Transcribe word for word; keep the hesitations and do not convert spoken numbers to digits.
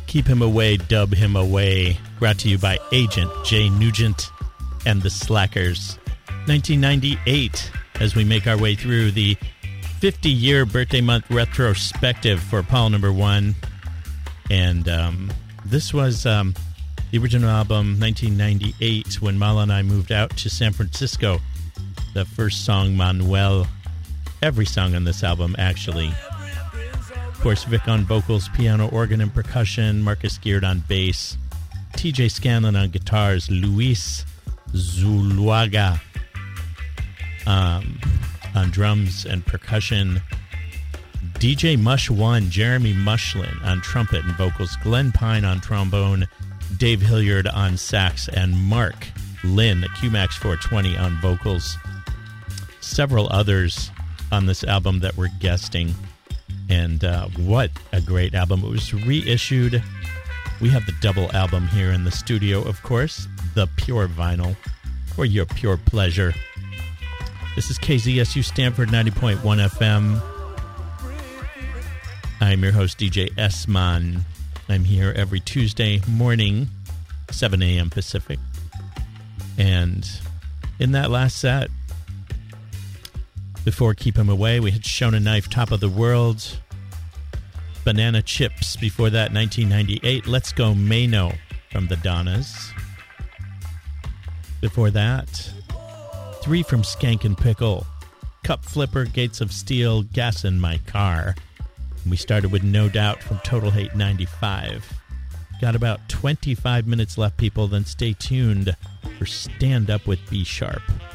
Keep Him Away, Dub Him Away, brought to you by Agent J. Nugent and the Slackers. nineteen ninety-eight, as we make our way through the fifty-year birthday month retrospective for Paul Number One. And um, this was um, the original album, nineteen ninety-eight, when Mala and I moved out to San Francisco. The first song, Manuel. Every song on this album, actually. Of course, Vic on vocals, piano, organ, and percussion. Marcus Geared on bass. T J Scanlon on guitars. Luis Zuluaga um, on drums and percussion. D J Mush One, Jeremy Mushlin on trumpet and vocals. Glenn Pine on trombone. Dave Hilliard on sax. And Mark Lynn, Q Max four twenty on vocals. Several others on this album that were guesting. And uh, what a great album. It was reissued. We have the double album here in the studio, of course. The pure vinyl for your pure pleasure. This is K Z S U Stanford ninety point one F M. I'm your host, D J S-Man. I'm here every Tuesday morning, seven a.m. Pacific. And in that last set, before Keep Him Away, we had Shona Knife, Top of the World. Banana Chips. Before that, nineteen ninety-eight, Let's Go Mano from the Donnas. Before that, three from Skank and Pickle. Cup Flipper, Gates of Steel, Gas in My Car. And we started with No Doubt from Total Hate ninety-five. Got about twenty-five minutes left, people, then stay tuned for Stand Up with B Sharp.